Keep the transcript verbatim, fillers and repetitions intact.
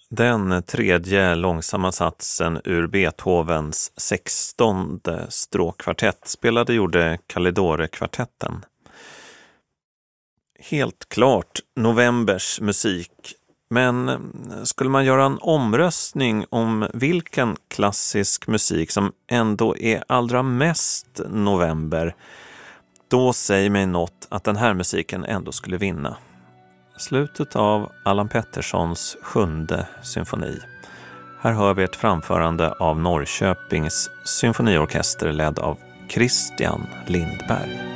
Den tredje långsamma satsen ur Beethovens sextonde stråkkvartett spelade gjorde Kalidore-kvartetten. Helt klart Novembers musik, men skulle man göra en omröstning om vilken klassisk musik som ändå är allra mest November, då säger mig något att den här musiken ändå skulle vinna. Slutet av Allan Petterssons sjunde symfoni. Här hör vi ett framförande av Norrköpings symfoniorkester ledd av Christian Lindberg.